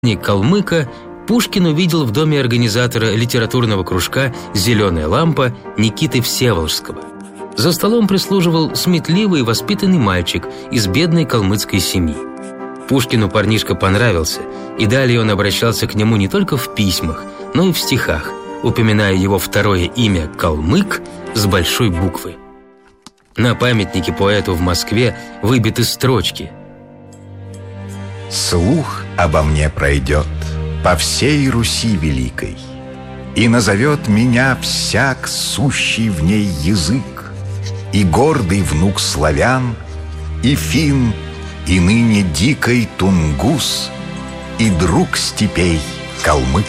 калмыка Пушкин увидел в доме организатора литературного кружка «Зеленая лампа» Никиты Всеволожского. За столом прислуживал сметливый и воспитанный мальчик из бедной калмыцкой семьи. Пушкину парнишка понравился, и далее он обращался к нему не только в письмах, но и в стихах, упоминая его второе имя «Калмык» с большой буквы. На памятнике поэту в Москве выбиты строчки: «Слух обо мне пройдет по всей Руси великой, и назовет меня всяк сущий в ней язык, и гордый внук славян, и фин, и ныне дикой тунгус, и друг степей калмык».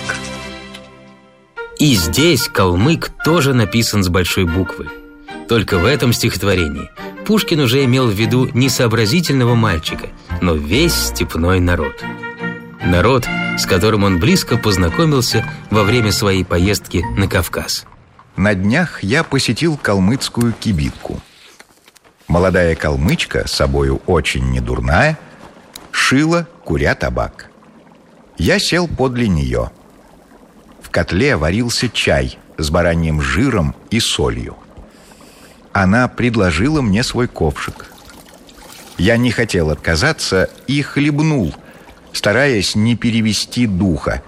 И здесь «калмык» тоже написан с большой буквы. Только в этом стихотворении Пушкин уже имел в виду не сообразительного мальчика, но весь степной народ. Народ, с которым он близко познакомился во время своей поездки на Кавказ. На днях я посетил калмыцкую кибитку. Молодая калмычка, собою очень недурная, шила, куря табак. Я сел подле нее. В котле варился чай с бараньим жиром и солью. Она предложила мне свой ковшик. Я не хотел отказаться и хлебнул, стараясь не перевести духа.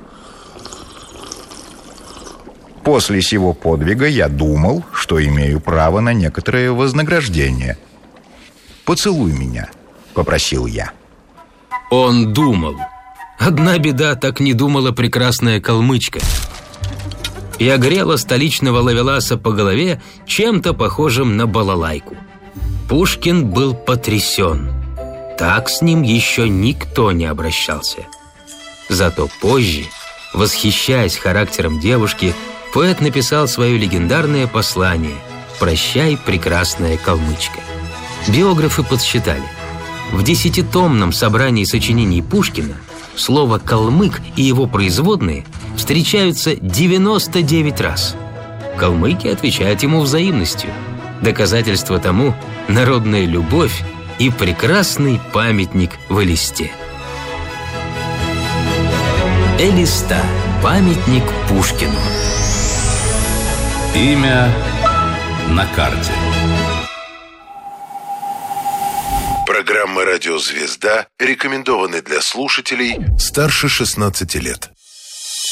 После сего подвига я думал, что имею право на некоторое вознаграждение. «Поцелуй меня», — попросил я. Он думал. Одна беда, так не думала прекрасная калмычка. И огрела столичного ловеласа по голове чем-то похожим на балалайку. Пушкин был потрясен. Так с ним еще никто не обращался. Зато позже, восхищаясь характером девушки, поэт написал свое легендарное послание «Прощай, прекрасная калмычка». Биографы подсчитали: в 10-томном собрании сочинений Пушкина слово «калмык» и его производные встречаются 99 раз. Калмыки отвечают ему взаимностью. Доказательство тому – народная любовь и прекрасный памятник в Элисте. Элиста – памятник Пушкину. Имя на карте. Программа «Радио Звезда» рекомендованы для слушателей старше 16 лет.